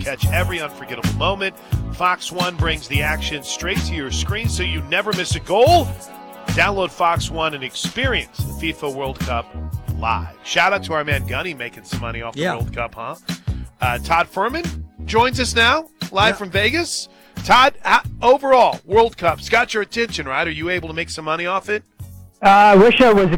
Catch every unforgettable moment. Fox One brings the action straight to your screen so you never miss a goal. Download Fox One and experience the FIFA World Cup live. Shout out to our man Gunny making some money off the World Cup, huh? Todd Furman joins us now, live from Vegas. Todd, overall, World Cup's got your attention, right? Are you able to make some money off it? I wish I was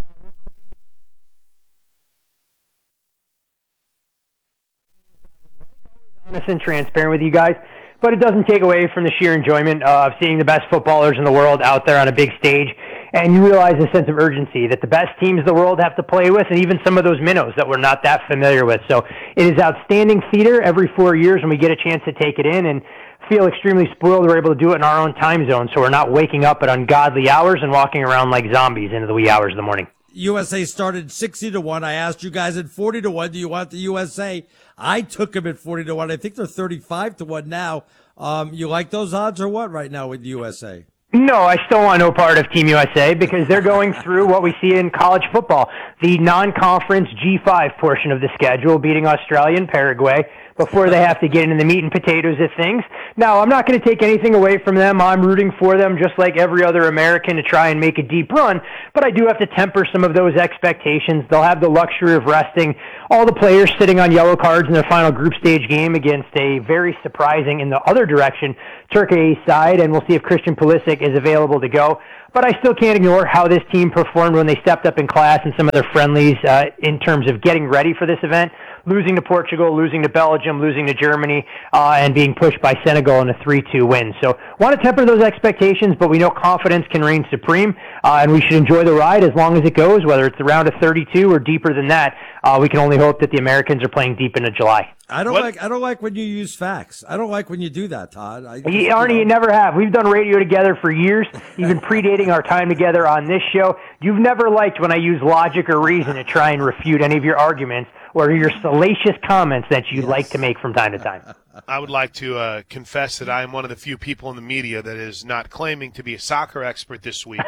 honest and transparent with you guys, but it doesn't take away from the sheer enjoyment of seeing the best footballers in the world out there on a big stage. And you realize a sense of urgency that the best teams in the world have to play with, and even some of those minnows that we're not that familiar with. So it is outstanding theater every 4 years when we get a chance to take it in, and feel extremely spoiled we're able to do it in our own time zone, so we're not waking up at ungodly hours and walking around like zombies into the wee hours of the morning. USA started 60-1. I asked you guys at 40-1, do you want the USA? I took them at 40-1. I think they're 35-1 now. You like those odds or what right now with the USA? No, I still want no part of Team USA because they're going through what we see in college football, the non-conference G5 portion of the schedule, beating Australia and Paraguay before they have to get into the meat and potatoes of things. Now, I'm not going to take anything away from them. I'm rooting for them just like every other American to try and make a deep run, but I do have to temper some of those expectations. They'll have the luxury of resting all the players sitting on yellow cards in their final group stage game against a very surprising, in the other direction, Turkey side, and we'll see if Christian Pulisic is available to go. But I still can't ignore how this team performed when they stepped up in class in some of their friendlies in terms of getting ready for this event. Losing to Portugal, losing to Belgium, losing to Germany, and being pushed by Senegal in a 3-2 win. So want to temper those expectations, but we know confidence can reign supreme, and we should enjoy the ride as long as it goes, whether it's around a 32 or deeper than that. We can only hope that the Americans are playing deep into July. I don't like when you use facts. I don't like when you do that, Todd. Arnie, you never have. We've done radio together for years, even predating our time together on this show. You've never liked when I use logic or reason to try and refute any of your arguments or your salacious comments that you like to make from time to time. I would like to confess that I am one of the few people in the media that is not claiming to be a soccer expert this week.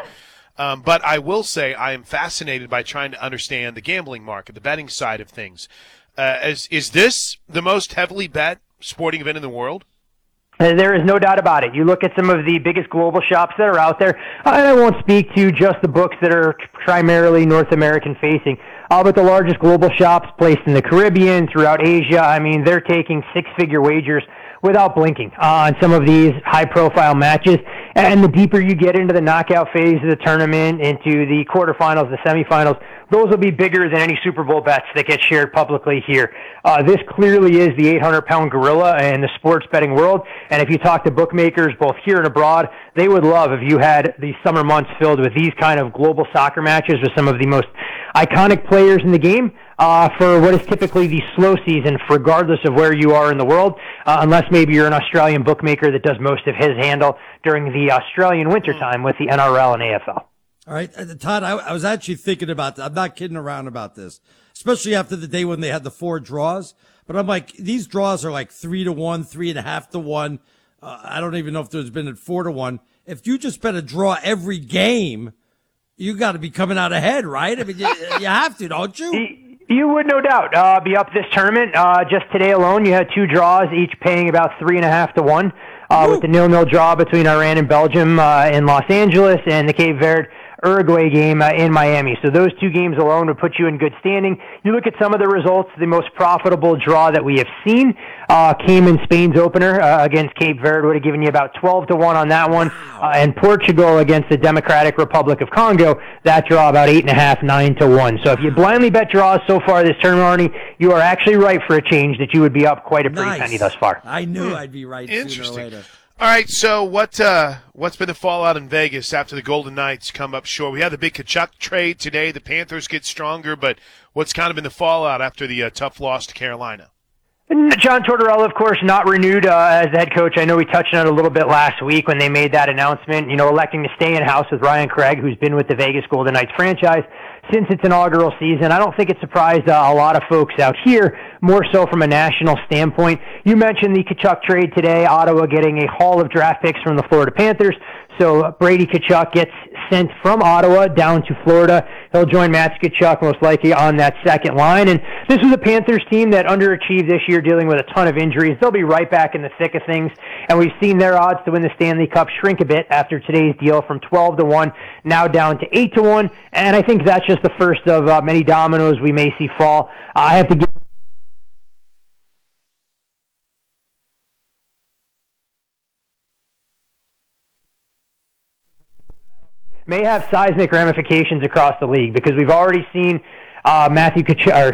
But I will say I am fascinated by trying to understand the gambling market, the betting side of things. Is this the most heavily bet sporting event in the world? There is no doubt about it. You look at some of the biggest global shops that are out there, and I won't speak to just the books that are primarily North American facing, but the largest global shops placed in the Caribbean, throughout Asia. I mean, they're taking six-figure wagers without blinking on some of these high-profile matches. And the deeper you get into the knockout phase of the tournament, into the quarterfinals, the semifinals, those will be bigger than any Super Bowl bets that get shared publicly here. This clearly is the 800-pound gorilla in the sports betting world. And if you talk to bookmakers, both here and abroad, they would love if you had these summer months filled with these kind of global soccer matches with some of the most iconic players in the game for what is typically the slow season, regardless of where you are in the world, unless maybe you're an Australian bookmaker that does most of his handle during the Australian wintertime with the NRL and AFL. All right, Todd, I was actually thinking about that. I'm not kidding around about this, especially after the day when they had the 4 draws. But I'm like, these draws are like 3-1, 3.5-1. I don't even know if there's been at 4-1. If you just bet a draw every game, you got to be coming out ahead, right? I mean, you have to, don't you? You would, no doubt, be up this tournament. Just today alone, you had 2 draws, each paying about 3.5-1, with the 0-0 draw between Iran and Belgium in Los Angeles and the Cape Verde Uruguay game in Miami. So those 2 games alone would put you in good standing. You look at some of the results, the most profitable draw that we have seen came in Spain's opener against Cape Verde, would have given you about 12-1 on that one. And Portugal against the Democratic Republic of Congo, that draw about 8.5, 9-1. So if you blindly bet draws so far this tournament, Arnie, you are actually right for a change that you would be up quite a pretty penny thus far. I knew I'd be right sooner or later. All right, so what's been the fallout in Vegas after the Golden Knights come up short? We had the big Tkachuk trade today. The Panthers get stronger, but what's kind of been the fallout after the tough loss to Carolina? John Tortorella, of course, not renewed as the head coach. I know we touched on it a little bit last week when they made that announcement, electing to stay in-house with Ryan Craig, who's been with the Vegas Golden Knights franchise since its inaugural season. I don't think it surprised a lot of folks out here, more so from a national standpoint. You mentioned the Tkachuk trade today, Ottawa getting a haul of draft picks from the Florida Panthers. So Brady Tkachuk gets sent from Ottawa down to Florida. He'll join Matt Tkachuk most likely on that second line. And this was a Panthers team that underachieved this year, dealing with a ton of injuries. They'll be right back in the thick of things. And we've seen their odds to win the Stanley Cup shrink a bit after today's deal from 12-1, now down to 8-1. And I think that's just the first of many dominoes we may see fall. I have to give may have seismic ramifications across the league, because we've already seen Brady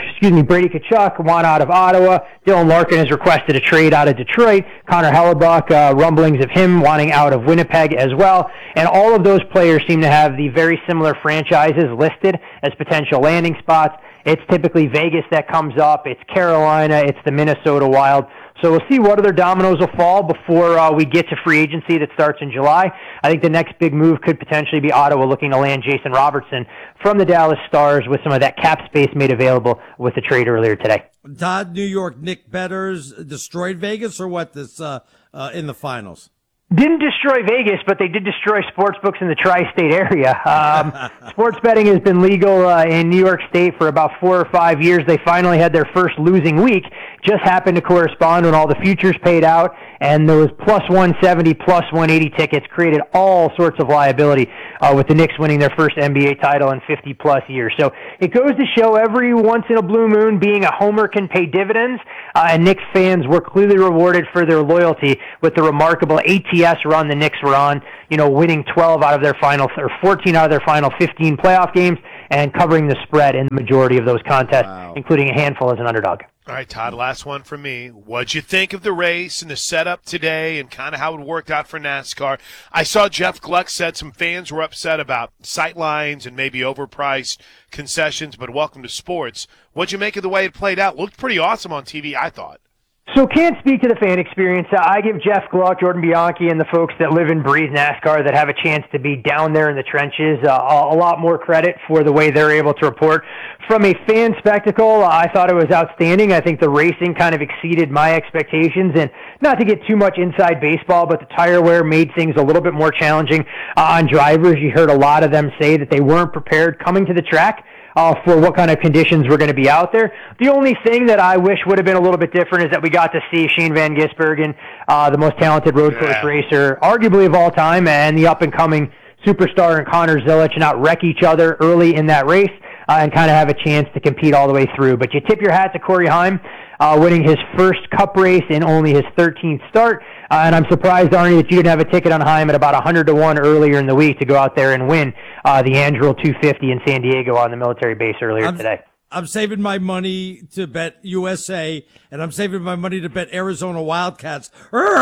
Tkachuk want out of Ottawa. Dylan Larkin has requested a trade out of Detroit. Connor Hellebuck, rumblings of him wanting out of Winnipeg as well. And all of those players seem to have the very similar franchises listed as potential landing spots. It's typically Vegas that comes up. It's Carolina. It's the Minnesota Wild. So we'll see what other dominoes will fall before we get to free agency that starts in July. I think the next big move could potentially be Ottawa looking to land Jason Robertson from the Dallas Stars with some of that cap space made available with the trade earlier today. Todd, New York Nick Betters destroyed Vegas, or what, this in the finals? Didn't destroy Vegas, but they did destroy sports books in the tri-state area. Sports betting has been legal in New York State for about 4 or 5 years. They finally had their first losing week. Just happened to correspond when all the futures paid out, and those plus 170, plus 180 tickets created all sorts of liability with the Knicks winning their first NBA title in 50-plus years. So it goes to show every once in a blue moon being a homer can pay dividends, and Knicks fans were clearly rewarded for their loyalty with the remarkable ATS run the Knicks were on, winning 12 out of their final, or 14 out of their final 15 playoff games, and covering the spread in the majority of those contests, including a handful as an underdog. All right, Todd, last one from me. What'd you think of the race and the setup today and kind of how it worked out for NASCAR? I saw Jeff Gluck said some fans were upset about sight lines and maybe overpriced concessions, but welcome to sports. What'd you make of the way it played out? Looked pretty awesome on TV, I thought. So can't speak to the fan experience. I give Jeff Gluck, Jordan Bianchi, and the folks that live and breathe NASCAR that have a chance to be down there in the trenches a lot more credit for the way they're able to report. From a fan spectacle, I thought it was outstanding. I think the racing kind of exceeded my expectations, and not to get too much inside baseball, but the tire wear made things a little bit more challenging on drivers. You heard a lot of them say that they weren't prepared coming to the track for what kind of conditions were going to be out there. The only thing that I wish would have been a little bit different is that we got to see Shane Van Gisbergen, the most talented road course racer, arguably of all time, and the up-and-coming superstar and Connor Zilic, not wreck each other early in that race and kind of have a chance to compete all the way through. But you tip your hat to Corey Heim, winning his first Cup race in only his 13th start. And I'm surprised, Arnie, that you didn't have a ticket on Heim at about 100-1 earlier in the week to go out there and win the Anduril 250 in San Diego on the military base earlier today. I'm saving my money to bet USA, and I'm saving my money to bet Arizona Wildcats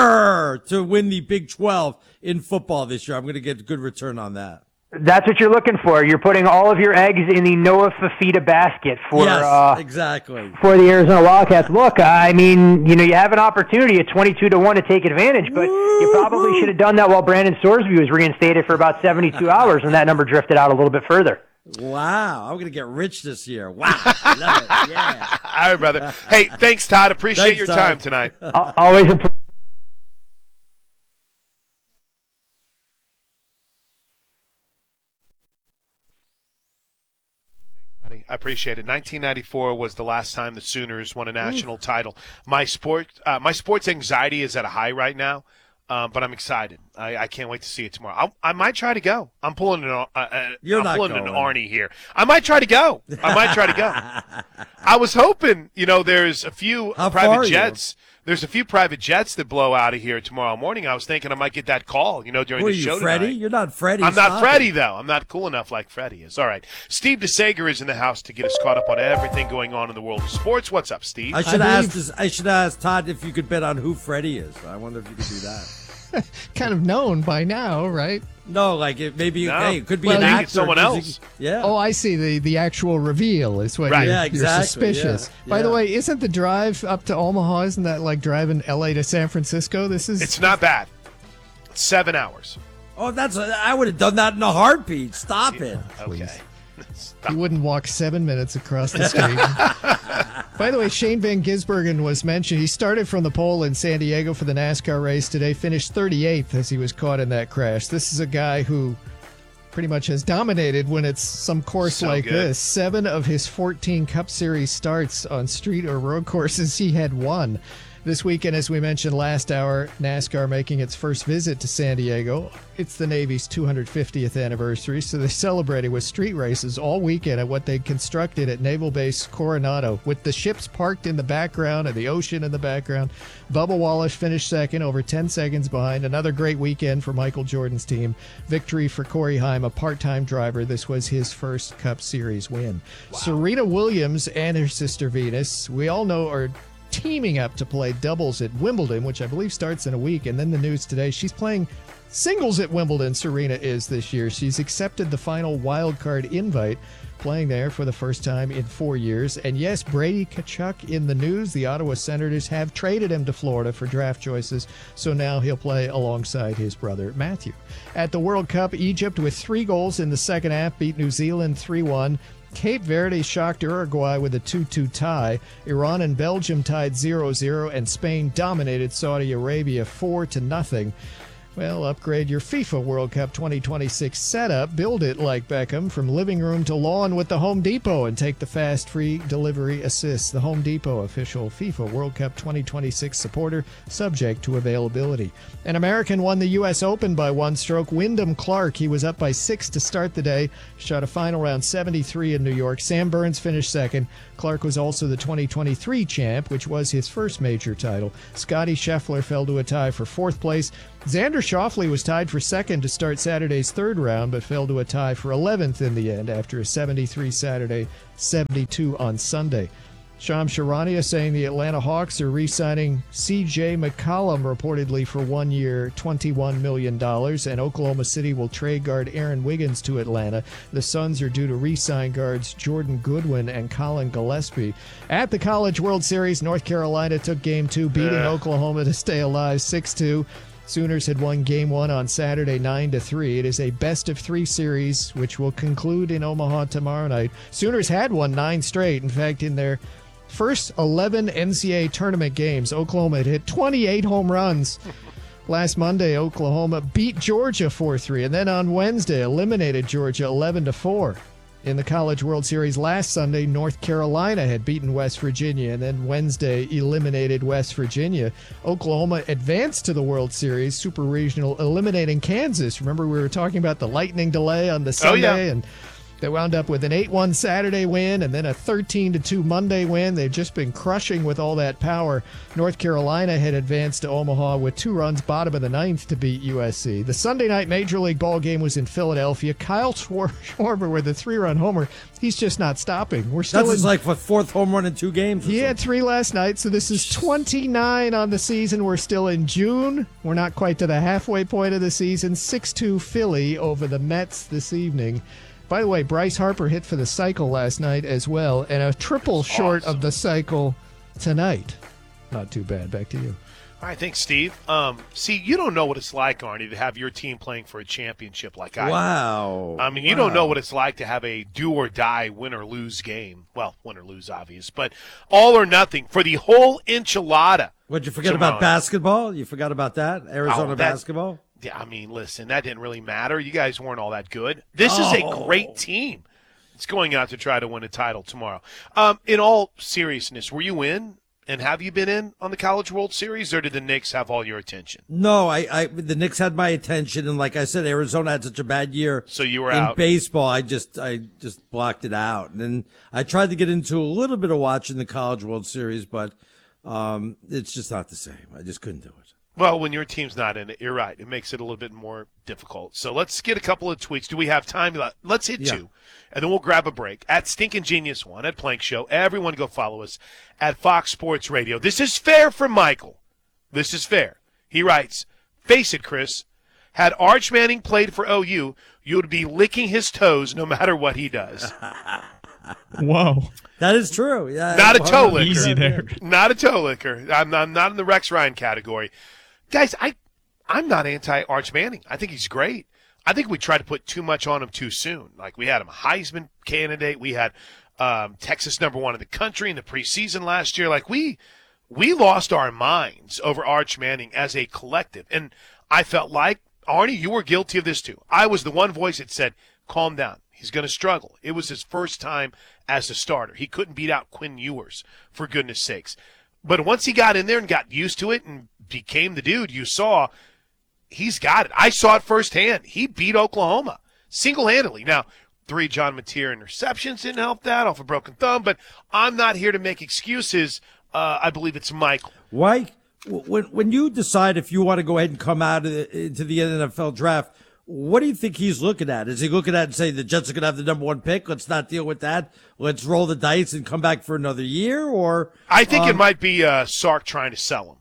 to win the Big 12 in football this year. I'm going to get a good return on that. That's what you're looking for. You're putting all of your eggs in the Noah Fafita basket for exactly for the Arizona Wildcats. Look, I mean, you have an opportunity at 22-1 to take advantage, but you probably should have done that while Brandon Sorsby was reinstated for about 72 hours, and that number drifted out a little bit further. Wow, I'm going to get rich this year. Wow, I love it. Yeah. All right, brother. Hey, thanks, Todd. Appreciate your time tonight. Always a I appreciate it. 1994 was the last time the Sooners won a national title. My sports anxiety is at a high right now, but I'm excited. I can't wait to see it tomorrow. I might try to go. I'm pulling an Arnie here. I might try to go. I was hoping, there's a few private jets. There's a few private jets that blow out of here tomorrow morning. I was thinking I might get that call, during the show Freddie? tonight. You're not Freddie. I'm not Freddie, though. I'm not cool enough like Freddie is. All right. Steve DeSager is in the house to get us caught up on everything going on in the world of sports. What's up, Steve? I should ask Todd if you could bet on who Freddie is. I wonder if you could do that. Kind of known by now, right? No, like it could be an maybe actor. it's someone else. Yeah. Oh, I see. The actual reveal is what Right. you're suspicious. Yeah. By the way, isn't the drive up to Omaha, isn't that like driving LA to San Francisco? It's not bad. It's 7 hours. Oh, I would have done that in a heartbeat. Stop it. Okay. You wouldn't walk 7 minutes across the street. By the way, Shane Van Gisbergen was mentioned. He started from the pole in San Diego for the NASCAR race today, finished 38th as he was caught in that crash. This is a guy who pretty much has dominated when it's some course So like good. this. 7 of his 14 Cup Series starts on street or road courses, he had won. This weekend, as we mentioned last hour, NASCAR making its first visit to San Diego. It's the Navy's 250th anniversary, so they celebrated with street races all weekend at what they constructed at Naval Base Coronado, with the ships parked in the background and the ocean in the background. Bubba Wallace finished second, over 10 seconds behind. Another great weekend for Michael Jordan's team. Victory for Corey Haim, a part-time driver. This was his first Cup Series win. Wow. Serena Williams and her sister Venus, we all know, are teaming up to play doubles at Wimbledon, which I believe starts in a week. And then the news today, she's playing singles at Wimbledon, Serena is this year. She's accepted the final wild card invite, playing there for the first time in 4 years. And yes, Brady Tkachuk in the news. The Ottawa Senators have traded him to Florida for draft choices, so now he'll play alongside his brother Matthew. At the World Cup, Egypt with 3 goals in the second half beat New Zealand 3-1. Cape Verde shocked Uruguay with a 2-2 tie. Iran and Belgium tied 0-0, and Spain dominated Saudi Arabia 4-0. Well, upgrade your FIFA World Cup 2026 setup. Build it like Beckham, from living room to lawn with the Home Depot, and take the fast free delivery assist. The Home Depot, official FIFA World Cup 2026 supporter, subject to availability. An American won the U.S. Open by 1 stroke. Wyndham Clark, he was up by 6 to start the day, shot a final round 73 in New York. Sam Burns finished second. Clark was also the 2023 champ, which was his first major title. Scotty Scheffler fell to a tie for 4th place. Xander Schauffele was tied for second to start Saturday's 3rd round, but fell to a tie for 11th in the end after a 73 Saturday, 72 on Sunday. Shams Charania saying the Atlanta Hawks are re-signing C.J. McCollum reportedly for 1 year, $21 million, and Oklahoma City will trade guard Aaron Wiggins to Atlanta. The Suns are due to re-sign guards Jordan Goodwin and Colin Gillespie. At the College World Series, North Carolina took Game 2, beating Oklahoma to stay alive 6-2. Sooners had won Game 1 on Saturday 9-3. It is a best-of-3 series, which will conclude in Omaha tomorrow night. Sooners had won 9 straight. In fact, in their first 11 NCAA tournament games, Oklahoma had hit 28 home runs. Last Monday, Oklahoma beat Georgia 4-3, and then on Wednesday eliminated Georgia 11-4. In the College World Series last Sunday, North Carolina had beaten West Virginia, and then Wednesday eliminated West Virginia. Oklahoma advanced to the World Series Super Regional, eliminating Kansas. Remember, we were talking about the lightning delay on the Sunday, and they wound up with an 8-1 Saturday win and then a 13-2 Monday win. They've just been crushing with all that power. North Carolina had advanced to Omaha with 2 runs bottom of the 9th to beat USC. The Sunday night Major League ball game was in Philadelphia. Kyle Schwarber with a 3-run homer. He's just not stopping. We're still That's like what, 4th home run in 2 games? He had 3 last night, so this is 29 on the season. We're still in June. We're not quite to the halfway point of the season. 6-2 Philly over the Mets this evening. By the way, Bryce Harper hit for the cycle last night as well, and a triple short of the cycle tonight. Not too bad. Back to you. All right, thanks, Steve. See, you don't know what it's like, Arnie, to have your team playing for a championship like I do. Wow. I mean, you don't know what it's like to have a do-or-die, win-or-lose game. Well, win-or-lose, obvious, but all or nothing for the whole enchilada. What'd you forget about basketball? You forgot about that? Arizona basketball? Yeah, I mean, listen, that didn't really matter. You guys weren't all that good. This is a great team. It's going out to try to win a title tomorrow. In all seriousness, were you in, and have you been in on the College World Series, or did the Knicks have all your attention? No, the Knicks had my attention, and like I said, Arizona had such a bad year. So you were out. In baseball, I just blocked it out. And then I tried to get into a little bit of watching the College World Series, but it's just not the same. I just couldn't do it. Well, when your team's not in it, you're right. It makes it a little bit more difficult. So let's get a couple of tweets. Do we have time? Let's hit 2, and then we'll grab a break. At Stinkin' Genius 1, at Plank Show. Everyone go follow us at Fox Sports Radio. This is fair for Michael. This is fair. He writes, face it, Chris. Had Arch Manning played for OU, you would be licking his toes no matter what he does. Whoa. That is true. Yeah, not a toe licker. Easy there. Not a toe licker. I'm not in the Rex Ryan category. Guys, I'm not anti-Arch Manning. I think he's great. I think we tried to put too much on him too soon. Like, we had him a Heisman candidate. We had Texas #1 in the country in the preseason last year. Like, we lost our minds over Arch Manning as a collective. And I felt like Arnie, you were guilty of this too. I was the one voice that said, calm down. He's going to struggle. It was his first time as a starter. He couldn't beat out Quinn Ewers, for goodness sakes. But once he got in there and got used to it and became the dude you saw, he's got it. I saw it firsthand. He beat Oklahoma single-handedly. Now, 3 John Mateer interceptions didn't help that off a broken thumb, but I'm not here to make excuses. I believe it's Michael. Mike, when you decide if you want to go ahead and come out into the NFL draft, what do you think he's looking at? Is he looking at and saying the Jets are going to have the number 1 pick? Let's not deal with that. Let's roll the dice and come back for another year? Or I think it might be Sark trying to sell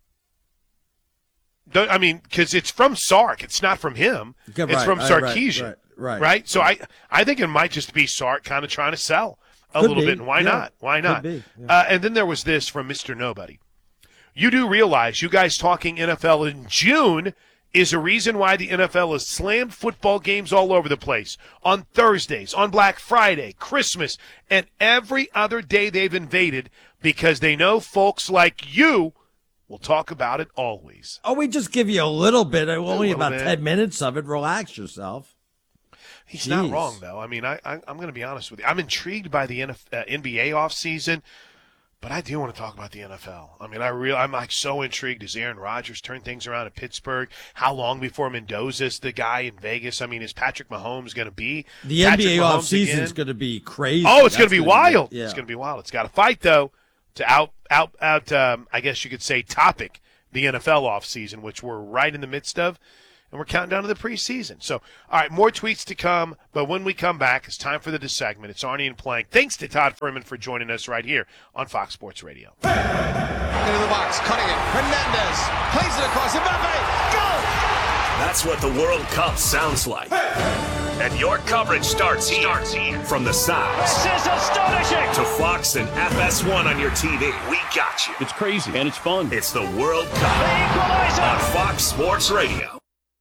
him. I mean, because it's from Sark. It's not from him. Okay, it's from Sarkisian. Right? So I think it might just be Sark kind of trying to sell a little bit. And why not? Why not? Could be. Yeah. And then there was this from Mr. Nobody. You do realize you guys talking NFL in June is a reason why the NFL has slammed football games all over the place on Thursdays, on Black Friday, Christmas, and every other day they've invaded because they know folks like you will talk about it always. Oh, we just give you a little bit, only about 10 minutes of it. Relax yourself. He's not wrong, though. I mean, I'm going to be honest with you. I'm intrigued by the NBA offseason. But I do want to talk about the NFL. I mean, I'm like so intrigued. Does Aaron Rodgers turn things around in Pittsburgh? How long before Mendoza's the guy in Vegas? I mean, is Patrick Mahomes going to be the NBA offseason is going to be crazy. Oh, it's going to be wild. Yeah. It's going to be wild. It's got to fight though to out. I guess you could say topic the NFL offseason, which we're right in the midst of. And we're counting down to the preseason. So, all right, more tweets to come. But when we come back, it's time for the segment. It's Arnie and Plank. Thanks to Todd Furman for joining us right here on Fox Sports Radio. Into the box, cutting it. Hernandez plays it across. Mbappe, go! That's what the World Cup sounds like. And your coverage starts here. From the sounds. This is astonishing. To Fox and FS1 on your TV. We got you. It's crazy and it's fun. It's the World Cup on Fox Sports Radio.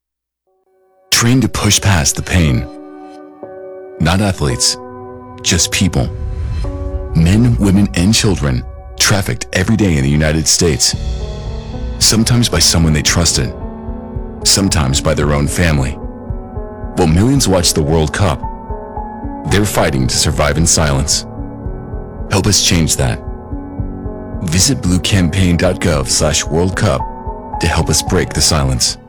Trained to push past the pain. Not athletes, just people. Men, women, and children trafficked every day in the United States. Sometimes by someone they trusted, sometimes by their own family. While millions watch the World Cup, they're fighting to survive in silence. Help us change that. Visit bluecampaign.gov/World Cup to help us break the silence.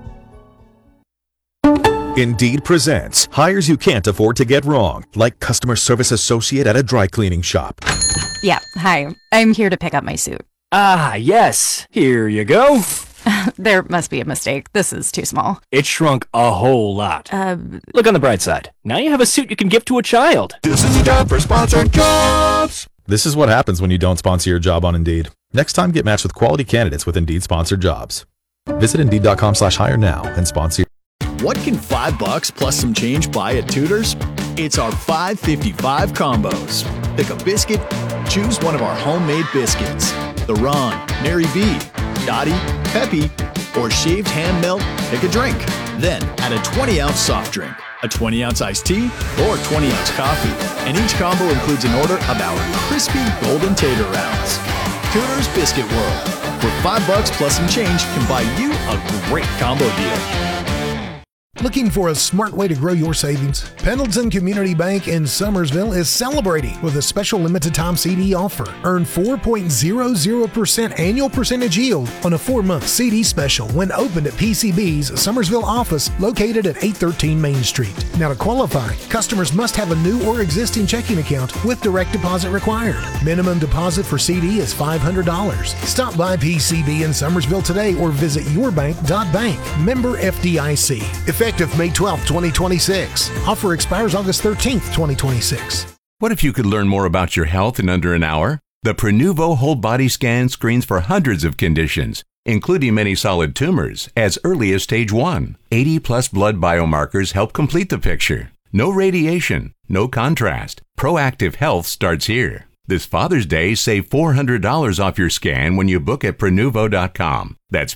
Indeed presents hires you can't afford to get wrong, like customer service associate at a dry cleaning shop. Yeah, hi. I'm here to pick up my suit. Ah, yes. Here you go. There must be a mistake. This is too small. It shrunk a whole lot. Look on the bright side. Now you have a suit you can give to a child. This is your job for sponsored jobs. This is what happens when you don't sponsor your job on Indeed. Next time, get matched with quality candidates with Indeed sponsored jobs. Visit Indeed.com/hire now and sponsor. What can $5 plus some change buy at Tudor's? It's our $5.55 combos. Pick a biscuit, choose one of our homemade biscuits. The Ron, Mary V, Dottie, Peppy, or shaved ham melt, pick a drink. Then add a 20-ounce soft drink, a 20-ounce iced tea, or 20-ounce coffee. And each combo includes an order of our crispy golden tater rounds. Tudor's Biscuit World, where $5 plus some change can buy you a great combo deal. Looking for a smart way to grow your savings? Pendleton Community Bank in Summersville is celebrating with a special limited time CD offer. Earn 4.00% annual percentage yield on a 4-month CD special when opened at PCB's Summersville office located at 813 Main Street. Now to qualify, customers must have a new or existing checking account with direct deposit required. Minimum deposit for CD is $500. Stop by PCB in Summersville today or visit yourbank.bank. Member FDIC. Effective May 12, 2026. Offer expires August 13th, 2026. What if you could learn more about your health in under an hour? The Prenuvo Whole Body Scan screens for hundreds of conditions, including many solid tumors, as early as stage 1. 80-plus blood biomarkers help complete the picture. No radiation, no contrast. Proactive health starts here. This Father's Day, save $400 off your scan when you book at Prenuvo.com. That's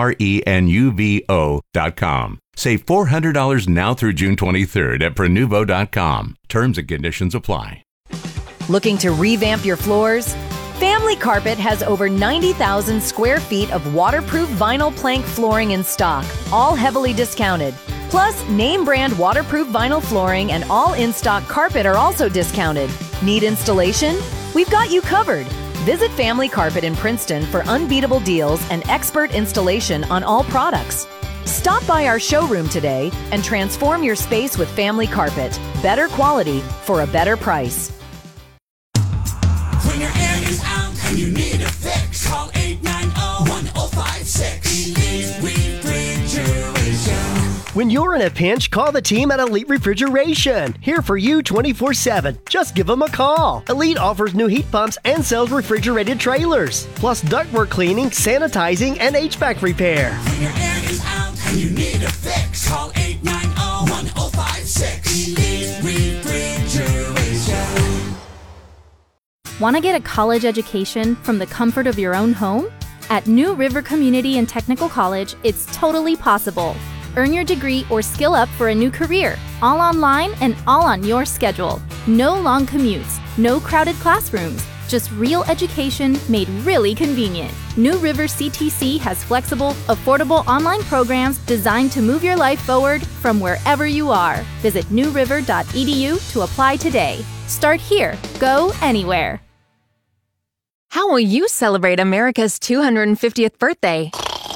Prenuvo.com. Save $400 now through June 23rd at Prenuvo.com. Terms and conditions apply. Looking to revamp your floors? Family Family Carpet has over 90,000 square feet of waterproof vinyl plank flooring in stock, all heavily discounted. Plus, name brand waterproof vinyl flooring and all in-stock carpet are also discounted. Need installation? We've got you covered. Visit Family Carpet in Princeton for unbeatable deals and expert installation on all products. Stop by our showroom today and transform your space with Family Carpet. Better quality for a better price. When your air is out and you need a fix, call 890-1056. Elite Refrigeration. When you're in a pinch, call the team at Elite Refrigeration. Here for you 24/7. Just give them a call. Elite offers new heat pumps and sells refrigerated trailers, plus ductwork cleaning, sanitizing, and HVAC repair. When your air is out and you need a fix, call 890-1056. Elite Refrigeration. Want to get a college education from the comfort of your own home? At New River Community and Technical College, it's totally possible. Earn your degree or skill up for a new career, all online and all on your schedule. No long commutes, no crowded classrooms, just real education made really convenient. New River CTC has flexible, affordable online programs designed to move your life forward from wherever you are. Visit newriver.edu to apply today. Start here, go anywhere. How will you celebrate America's 250th birthday?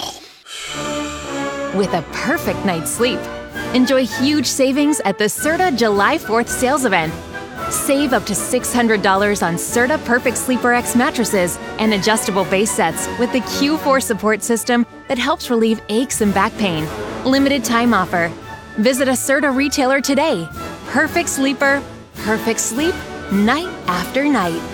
With a perfect night's sleep. Enjoy huge savings at the Serta July 4th sales event. Save up to $600 on Serta Perfect Sleeper X mattresses and adjustable base sets with the Q4 support system that helps relieve aches and back pain. Limited time offer. Visit a Serta retailer today. Perfect sleeper, perfect sleep, night after night.